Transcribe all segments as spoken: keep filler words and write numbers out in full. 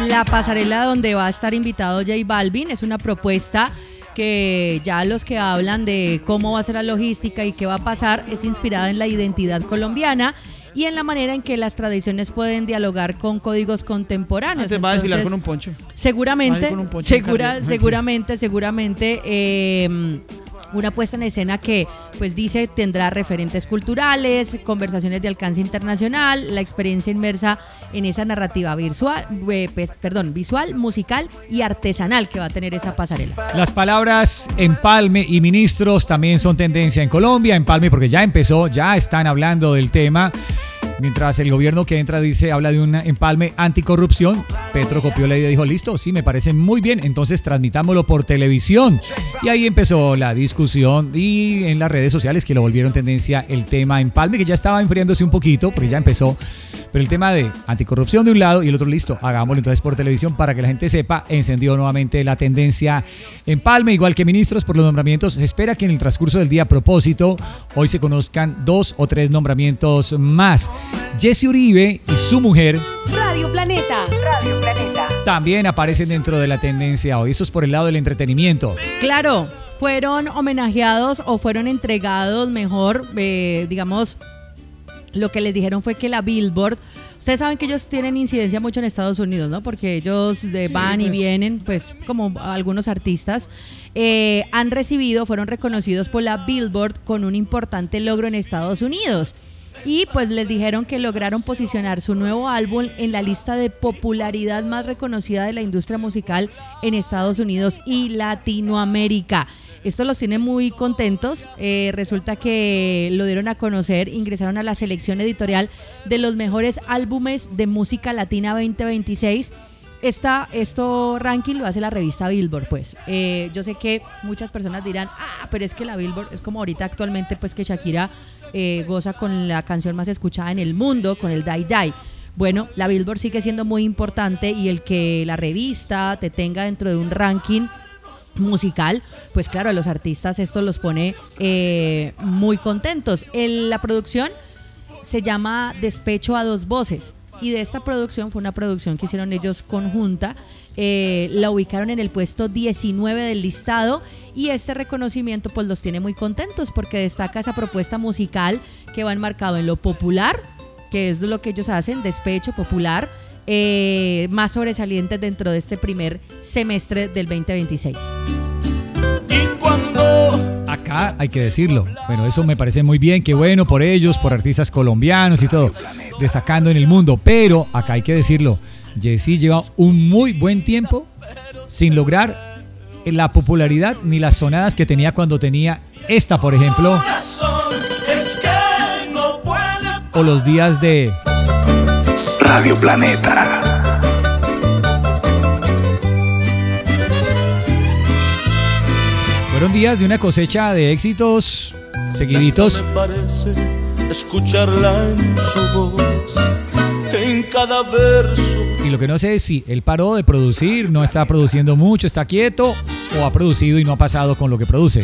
la pasarela donde va a estar invitado J Balvin es una propuesta que ya los que hablan de cómo va a ser la logística y qué va a pasar es inspirada en la identidad colombiana y en la manera en que las tradiciones pueden dialogar con códigos contemporáneos. Antes va a desfilar con un poncho. Seguramente, con un poncho segura, seguramente, seguramente, eh, una puesta en escena que, pues dice, tendrá referentes culturales, conversaciones de alcance internacional, la experiencia inmersa en esa narrativa visual, eh, pues, perdón, visual, musical y artesanal que va a tener esa pasarela. Las palabras empalme y ministros también son tendencia en Colombia. Empalme porque ya empezó, ya están hablando del tema. Mientras el gobierno que entra dice, habla de un empalme anticorrupción, Petro copió la idea y dijo, listo, sí, me parece muy bien, entonces transmitámoslo por televisión. Y ahí empezó la discusión y en las redes sociales que lo volvieron tendencia el tema empalme, que ya estaba enfriándose un poquito, porque ya empezó. Pero el tema de anticorrupción de un lado y el otro, listo, hagámoslo entonces por televisión para que la gente sepa, encendió nuevamente la tendencia empalme, igual que ministros por los nombramientos. Se espera que en el transcurso del día a propósito, hoy se conozcan dos o tres nombramientos más. Jessy Uribe y su mujer Radio Planeta, Radio Planeta también aparecen dentro de la tendencia hoy. Eso es por el lado del entretenimiento. Claro, fueron homenajeados o fueron entregados mejor, eh, digamos, lo que les dijeron fue que la Billboard, ustedes saben que ellos tienen incidencia mucho en Estados Unidos, ¿no? Porque ellos eh, van sí, pues, y vienen, pues como algunos artistas, eh, han recibido, fueron reconocidos por la Billboard con un importante logro en Estados Unidos. Y pues les dijeron que lograron posicionar su nuevo álbum en la lista de popularidad más reconocida de la industria musical en Estados Unidos y Latinoamérica. Esto los tiene muy contentos. Eh, resulta que lo dieron a conocer, ingresaron a la selección editorial de los mejores álbumes de música latina veinte veintiséis. Esta, esto ranking lo hace la revista Billboard, pues. Eh, yo sé que muchas personas dirán, ah, pero es que la Billboard es como ahorita actualmente, pues que Shakira eh, goza con la canción más escuchada en el mundo, con el Die Die. Bueno, la Billboard sigue siendo muy importante y el que la revista te tenga dentro de un ranking musical, pues claro, a los artistas esto los pone eh, muy contentos. El, la producción se llama Despecho a dos voces y de esta producción fue una producción que hicieron ellos conjunta, eh, la ubicaron en el puesto diecinueve del listado y este reconocimiento pues los tiene muy contentos porque destaca esa propuesta musical que va enmarcado en lo popular, que es lo que ellos hacen, despecho popular, Eh, más sobresalientes dentro de este primer semestre del veinte veintiséis. Y cuando acá hay que decirlo, bueno, eso me parece muy bien, qué bueno por ellos, por artistas colombianos y todo, destacando en el mundo, pero acá hay que decirlo, Jessy lleva un muy buen tiempo sin lograr la popularidad ni las sonadas que tenía cuando tenía esta, por ejemplo, o los días de Radio Planeta. Fueron días de una cosecha de éxitos seguiditos. Me parece escucharla en su voz, en cada verso. Y lo que no sé es si él paró de producir, no está produciendo mucho, está quieto, o ha producido y no ha pasado con lo que produce.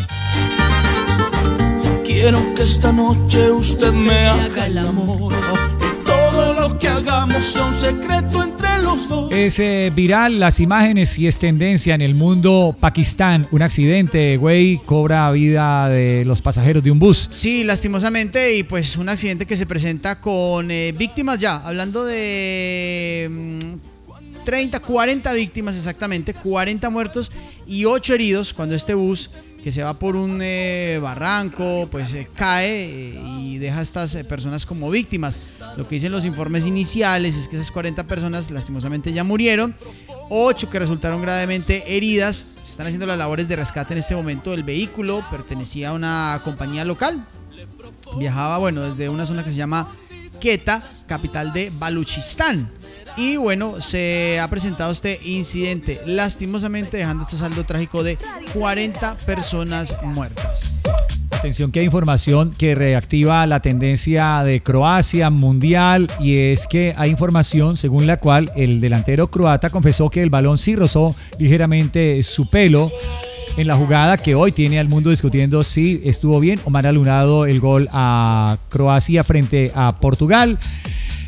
Quiero que esta noche usted me haga el amor. Todo lo que hagamos sea un secreto entre los dos. Es eh, viral las imágenes y es tendencia en el mundo. Pakistán, un accidente, güey, cobra vida de los pasajeros de un bus. Sí, lastimosamente, y pues un accidente que se presenta con eh, víctimas ya, hablando de mmm, treinta, cuarenta víctimas exactamente, cuarenta muertos y ocho heridos cuando este bus que se va por un eh, barranco, pues eh, cae eh, y deja a estas eh, personas como víctimas. Lo que dicen los informes iniciales es que esas cuarenta personas lastimosamente ya murieron, ocho que resultaron gravemente heridas. Se están haciendo las labores de rescate en este momento. El vehículo pertenecía a una compañía local, viajaba, bueno, desde una zona que se llama Quetta, capital de Baluchistán. Y bueno, se ha presentado este incidente, lastimosamente dejando este saldo trágico de cuarenta personas muertas. Atención que hay información que reactiva la tendencia de Croacia mundial, y es que hay información según la cual el delantero croata confesó que el balón sí rozó ligeramente su pelo en la jugada que hoy tiene al mundo discutiendo si estuvo bien o mal anulado el gol a Croacia frente a Portugal.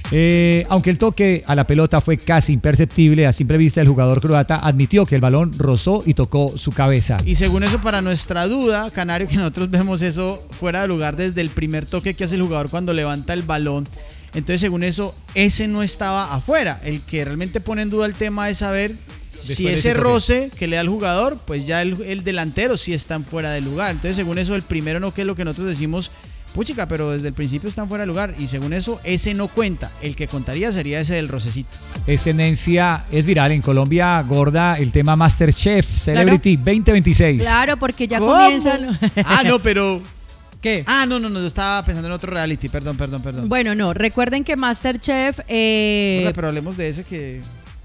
Eh, aunque el toque a la pelota fue casi imperceptible a simple vista, el jugador croata admitió que el balón rozó y tocó su cabeza. Y según eso, para nuestra duda, Canario, que nosotros vemos eso fuera de lugar desde el primer toque que hace el jugador cuando levanta el balón. Entonces, según eso, ese no estaba afuera. El que realmente pone en duda el tema es saber Después si ese roce que le da el jugador, pues ya el, el delantero sí está fuera de lugar. Entonces, según eso, el primero no, que es lo que nosotros decimos, puchica, pero desde el principio están fuera de lugar. Y según eso, ese no cuenta. El que contaría sería ese del rocecito. Es tendencia, es viral en Colombia, gorda, el tema MasterChef Celebrity claro. veinte veintiséis. Claro, porque ya ¿Cómo? comienzan. Ah, no, pero... ¿Qué? Ah, no, no, no, yo estaba pensando en otro reality, perdón, perdón, perdón. Bueno, no, recuerden que MasterChef... Eh... Bueno, pero hablemos de ese que...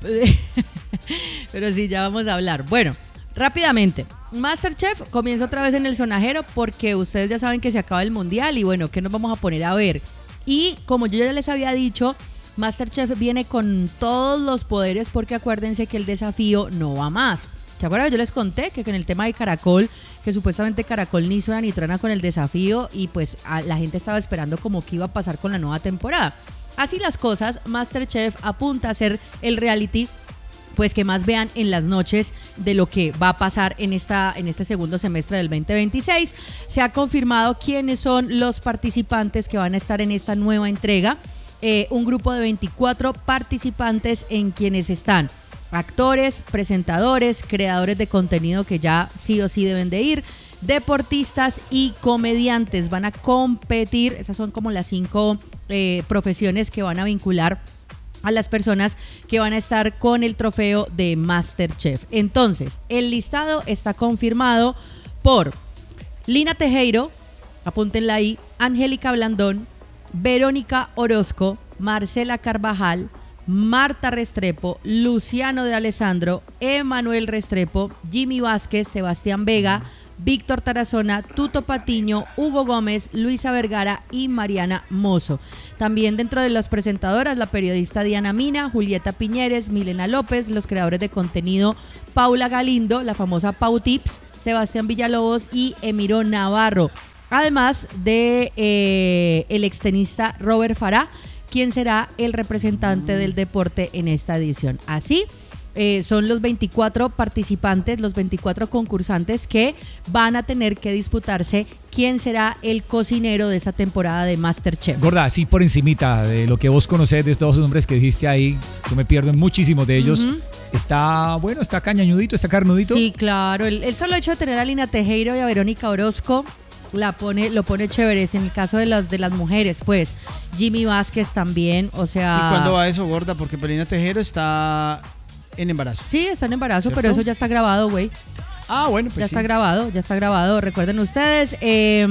Pero sí, ya vamos a hablar. Bueno, rápidamente, MasterChef comienza otra vez en el sonajero porque ustedes ya saben que se acaba el mundial y bueno, ¿qué nos vamos a poner a ver? Y como yo ya les había dicho, MasterChef viene con todos los poderes porque acuérdense que el desafío no va más. ¿Se acuerdan? Yo les conté que en el tema de Caracol, que supuestamente Caracol ni suena ni truena con el desafío y pues a, la gente estaba esperando como que iba a pasar con la nueva temporada. Así las cosas, MasterChef apunta a ser el reality pues que más vean en las noches de lo que va a pasar en esta en este segundo semestre del veinte veintiséis. Se ha confirmado quiénes son los participantes que van a estar en esta nueva entrega. Eh, un grupo de veinticuatro participantes en quienes están actores, presentadores, creadores de contenido que ya sí o sí deben de ir, deportistas y comediantes. Van a competir, esas son como las cinco eh, profesiones que van a vincular a las personas que van a estar con el trofeo de MasterChef. Entonces, el listado está confirmado por Lina Tejero, apúntenla ahí, Angélica Blandón, Verónica Orozco, Marcela Carvajal, Marta Restrepo, Luciano de Alessandro, Emanuel Restrepo, Jimmy Vázquez, Sebastián Vega, Víctor Tarazona, Tuto Patiño, Hugo Gómez, Luisa Vergara y Mariana Mozo. También dentro de las presentadoras, la periodista Diana Mina, Julieta Piñeres, Milena López, los creadores de contenido Paula Galindo, la famosa Pau Tips, Sebastián Villalobos y Emiro Navarro. Además de eh, el extenista Robert Farah, quien será el representante del deporte en esta edición. Así, Eh, son los veinticuatro participantes, los veinticuatro concursantes que van a tener que disputarse quién será el cocinero de esta temporada de MasterChef. Gorda, así por encimita de lo que vos conocés de estos nombres que dijiste ahí, yo me pierdo en muchísimos de ellos. Uh-huh. Está, bueno, está cañañudito, está carnudito. Sí, claro, el, el solo hecho de tener a Lina Tejero y a Verónica Orozco la pone, lo pone chévere. En el caso de las de las mujeres, pues Jimmy Vázquez también, o sea... ¿Y cuándo va eso, gorda? Porque Lina Tejero está... en embarazo. Sí, está en embarazo, ¿cierto? Pero eso ya está grabado, güey. Ah, bueno, pues Ya sí. está grabado, ya está grabado. Recuerden ustedes, eh,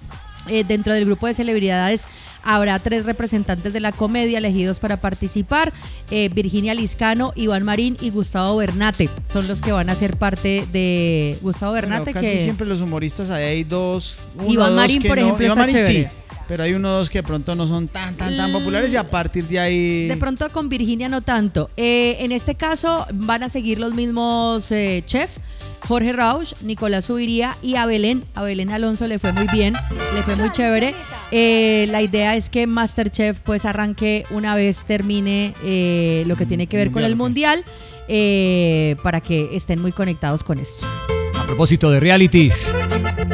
eh, dentro del grupo de celebridades habrá tres representantes de la comedia elegidos para participar. Eh, Virginia Liscano, Iván Marín y Gustavo Bernate son los que van a ser parte de Gustavo Bernate. Bueno, casi que siempre los humoristas, ahí hay dos. Uno, Iván dos Marín, que por no, ejemplo, Iván está Marín chévere. sí. Pero hay unos que de pronto no son tan, tan, tan populares y a partir de ahí... De pronto con Virginia no tanto. Eh, en este caso van a seguir los mismos eh, chef, Jorge Rauch, Nicolás Subiría y a Belén. A Belén Alonso le fue muy bien, le fue muy chévere. Eh, la idea es que MasterChef pues arranque una vez termine eh, lo que tiene que ver mundial, con el Mundial eh, para que estén muy conectados con esto. A propósito de realities...